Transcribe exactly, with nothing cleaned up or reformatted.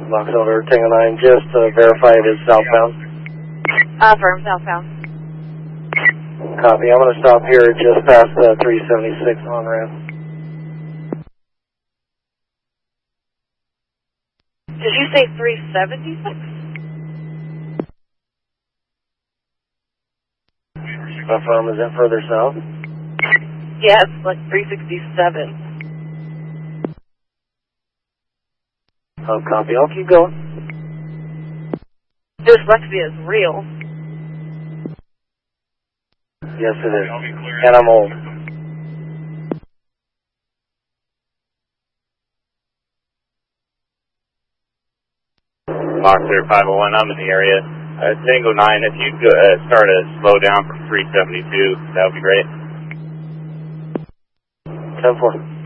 Box Elder Tango nine, just to verify it is southbound. Uh, firm, southbound. Copy. I'm going to stop here just past the three seventy-six on-ramp. Did you say three seventy-six? Affirm, is that further south? Yeah, it's like three sixty-seven. Oh, copy. I'll keep going. Dyslexia is real. Yes, it is. And I'm old. Boxer five oh one, I'm in the area. Uh, Tango nine, if you could uh, start a slow down from three seventy-two, that would be great. ten four.